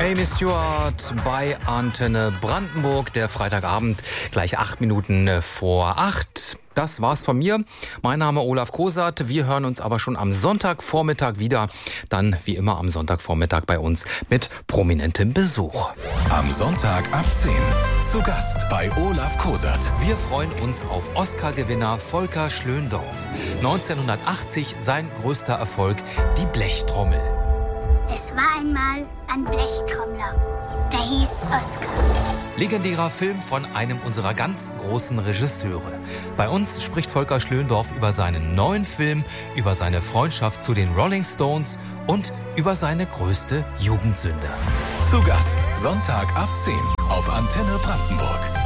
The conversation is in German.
Amy Stewart bei Antenne Brandenburg, der Freitagabend, gleich 8 Minuten vor 8. Das war's von mir. Mein Name Olaf Kosat. Wir hören uns aber schon am Sonntagvormittag wieder. Dann wie immer am Sonntagvormittag bei uns mit prominentem Besuch. Am Sonntag ab 10. Zu Gast bei Olaf Kosat. Wir freuen uns auf Oscar-Gewinner Volker Schlöndorff. 1980 sein größter Erfolg, die Blechtrommel. Es war einmal ein Blechtrommler, der hieß Oscar. Legendärer Film von einem unserer ganz großen Regisseure. Bei uns spricht Volker Schlöndorff über seinen neuen Film, über seine Freundschaft zu den Rolling Stones und über seine größte Jugendsünde. Zu Gast Sonntag ab 10 auf Antenne Brandenburg.